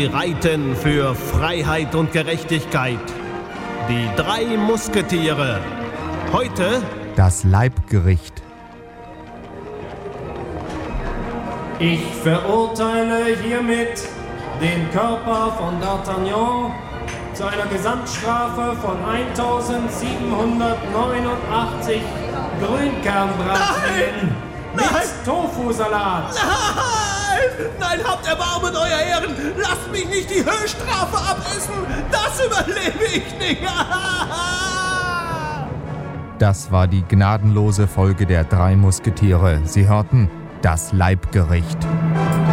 reiten für Freiheit und Gerechtigkeit. Die 3 Musketiere. Heute das Leibgericht. Ich verurteile hiermit den Körper von D'Artagnan zu einer Gesamtstrafe von 1789 Grünkernbratwürsten mit Tofu-Salat. Nein, habt Erbarmen, euer Ehren! Lasst mich nicht die Höchststrafe abessen! Das überlebe ich nicht! Das war die gnadenlose Folge der 3 Musketiere. Sie hörten das Leibgericht.